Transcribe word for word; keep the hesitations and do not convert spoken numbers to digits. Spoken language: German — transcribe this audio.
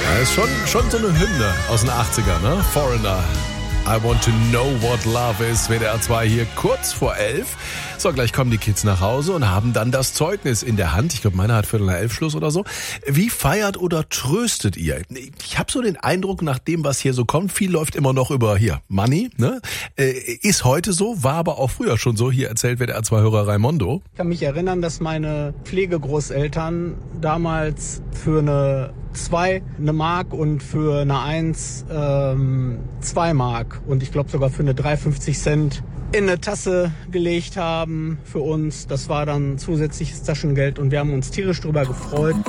Das ist schon, schon so eine Hymne aus den achtzigern, ne? Foreigner. I want to know what love is. W D R zwei hier kurz vor elf. So, gleich kommen die Kids nach Hause und haben dann das Zeugnis in der Hand. Ich glaube, meiner hat Viertel nach elf Schluss oder so. Wie feiert oder tröstet ihr? Ich habe so den Eindruck, nach dem, was hier so kommt, viel läuft immer noch über hier Money. Ne? Äh, ist heute so, war aber auch früher schon so. Hier erzählt W D R zwei-Hörer Raimondo. Ich kann mich erinnern, dass meine Pflegegroßeltern damals für eine zwei eine Mark und für eine eins ähm, zwei Mark und ich glaube sogar für eine drei fünfzig Cent in eine Tasse gelegt haben für uns. Das war dann zusätzliches Taschengeld und wir haben uns tierisch drüber gefreut.